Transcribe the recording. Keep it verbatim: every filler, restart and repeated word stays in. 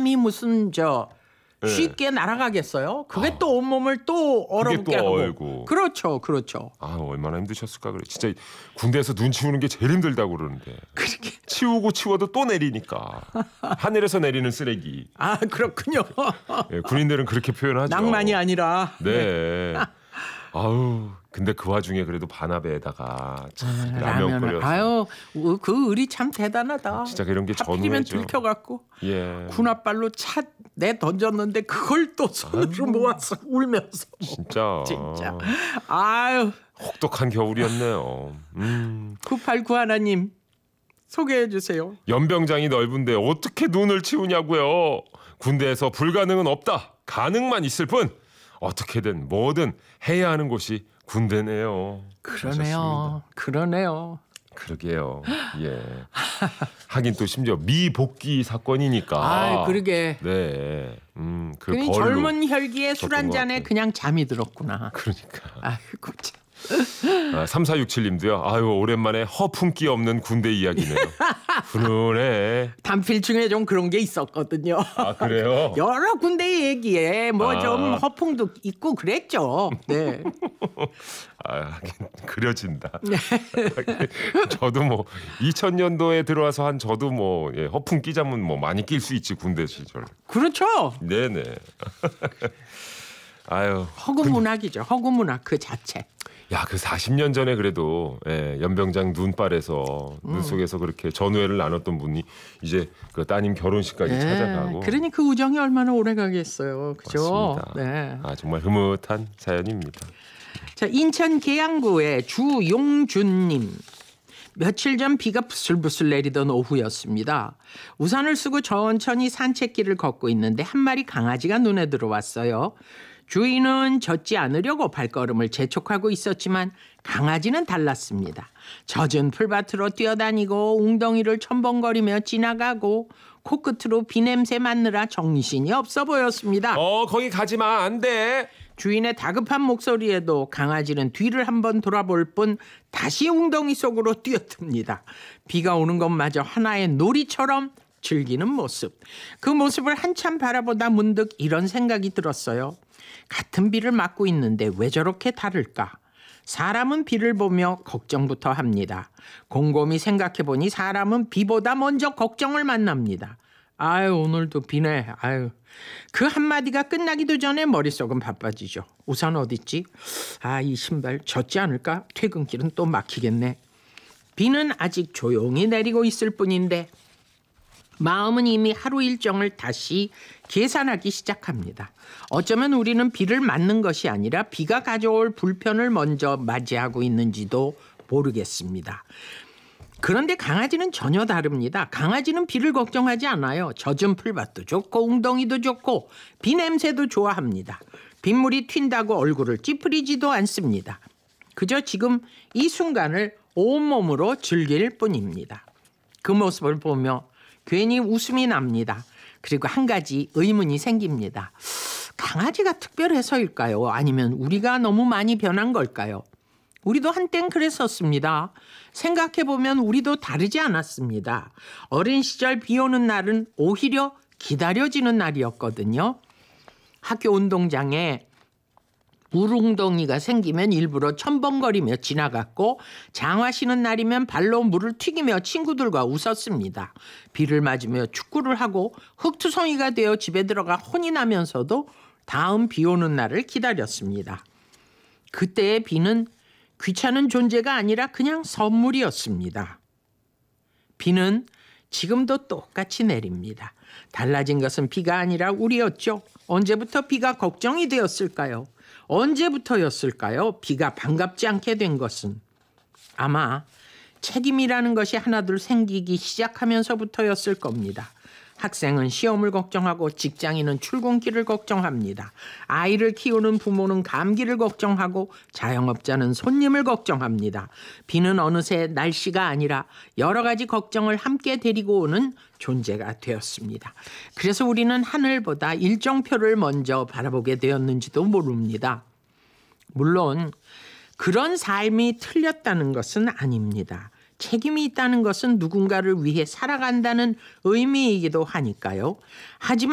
감이 무슨 저 쉽게 네. 날아가겠어요? 그게 아, 또 온몸을 또 얼어붙게 하고. 얼고. 그렇죠. 그렇죠. 아, 얼마나 힘드셨을까 그래. 진짜 군대에서 눈 치우는 게 제일 힘들다고 그러는데. 그렇게. 치우고 치워도 또 내리니까. 하늘에서 내리는 쓰레기. 아, 그렇군요. 네, 군인들은 그렇게 표현하죠. 낭만이 아니라. 네. 네. 아우, 근데 그 와중에 그래도 반합에다가 참 아, 라면 끓여서. 아유, 그 의리 참 대단하다. 진짜 그런 게 전후죠. 하필이면 들켜갖고 예. 군홧발로 차 내 던졌는데 그걸 또 손으로 아유, 모아서 울면서. 진짜. 진짜. 아유. 혹독한 겨울이었네요. 음. 구팔구하나님 소개해 주세요. 연병장이 넓은데 어떻게 눈을 치우냐고요. 군대에서 불가능은 없다. 가능만 있을 뿐. 어떻게든 뭐든 해야 하는 곳이 군대네요. 그러네요. 하셨습니다. 그러네요. 그러게요. 예. 하긴 또 심지어 미복귀 사건이니까. 아, 그러게. 네. 음, 그 벌로 젊은 혈기에 술 한 잔에 그냥 잠이 들었구나. 그러니까. 아이고 참. 아, 삼사육칠님도요. 아유, 오랜만에 허풍기 없는 군대 이야기네요. 훈훈해. 단필 중에 좀 그런 게 있었거든요. 아, 그래요? 여러 군대 얘기에 뭐 좀 아. 허풍도 있고 그랬죠. 네. 아, 그려진다. 저도 뭐 이천 년도에 들어와서 한 저도 뭐 예, 허풍 끼자면 뭐 많이 낄 수 있지 군대 시절. 그렇죠. 네네. 아유. 허구 문학이죠. 허구 문학 그 자체. 야, 그 사십 년 전에 그래도 예, 연병장 눈발에서 음. 눈 속에서 그렇게 전우회를 나눴던 분이 이제 그 따님 결혼식까지 네, 찾아가고. 그러니 그 우정이 얼마나 오래 가겠어요. 그죠? 맞습니다. 네. 아, 정말 흐뭇한 사연입니다. 자, 인천 계양구의 주용준님. 며칠 전 비가 부슬부슬 내리던 오후였습니다. 우산을 쓰고 천천히 산책길을 걷고 있는데 한 마리 강아지가 눈에 들어왔어요. 주인은 젖지 않으려고 발걸음을 재촉하고 있었지만 강아지는 달랐습니다. 젖은 풀밭으로 뛰어다니고 웅덩이를 첨벙거리며 지나가고 코끝으로 비냄새 맡느라 정신이 없어 보였습니다. 어, 거기 가지마, 안 돼. 주인의 다급한 목소리에도 강아지는 뒤를 한번 돌아볼 뿐 다시 웅덩이 속으로 뛰어듭니다. 비가 오는 것마저 하나의 놀이처럼 즐기는 모습. 그 모습을 한참 바라보다 문득 이런 생각이 들었어요. 같은 비를 맞고 있는데 왜 저렇게 다를까? 사람은 비를 보며 걱정부터 합니다. 곰곰이 생각해보니 사람은 비보다 먼저 걱정을 만납니다. 아유, 오늘도 비네. 아유. 그 한마디가 끝나기도 전에 머릿속은 바빠지죠. 우산 어딨지? 아, 이 신발 젖지 않을까? 퇴근길은 또 막히겠네. 비는 아직 조용히 내리고 있을 뿐인데 마음은 이미 하루 일정을 다시 계산하기 시작합니다. 어쩌면 우리는 비를 맞는 것이 아니라 비가 가져올 불편을 먼저 맞이하고 있는지도 모르겠습니다. 그런데 강아지는 전혀 다릅니다. 강아지는 비를 걱정하지 않아요. 젖은 풀밭도 좋고 웅덩이도 좋고 비 냄새도 좋아합니다. 빗물이 튄다고 얼굴을 찌푸리지도 않습니다. 그저 지금 이 순간을 온몸으로 즐길 뿐입니다. 그 모습을 보며 괜히 웃음이 납니다. 그리고 한 가지 의문이 생깁니다. 강아지가 특별해서일까요? 아니면 우리가 너무 많이 변한 걸까요? 우리도 한땐 그랬었습니다. 생각해보면 우리도 다르지 않았습니다. 어린 시절 비 오는 날은 오히려 기다려지는 날이었거든요. 학교 운동장에 물웅덩이가 생기면 일부러 첨벙거리며 지나갔고 장화 쉬는 날이면 발로 물을 튀기며 친구들과 웃었습니다. 비를 맞으며 축구를 하고 흙투성이가 되어 집에 들어가 혼이 나면서도 다음 비 오는 날을 기다렸습니다. 그때의 비는 귀찮은 존재가 아니라 그냥 선물이었습니다. 비는 지금도 똑같이 내립니다. 달라진 것은 비가 아니라 우리였죠. 언제부터 비가 걱정이 되었을까요? 언제부터였을까요? 비가 반갑지 않게 된 것은 아마 책임이라는 것이 하나둘 생기기 시작하면서부터였을 겁니다. 학생은 시험을 걱정하고 직장인은 출근길을 걱정합니다. 아이를 키우는 부모는 감기를 걱정하고 자영업자는 손님을 걱정합니다. 비는 어느새 날씨가 아니라 여러 가지 걱정을 함께 데리고 오는 존재가 되었습니다. 그래서 우리는 하늘보다 일정표를 먼저 바라보게 되었는지도 모릅니다. 물론 그런 삶이 틀렸다는 것은 아닙니다. 책임이 있다는 것은 누군가를 위해 살아간다는 의미이기도 하니까요. 하지만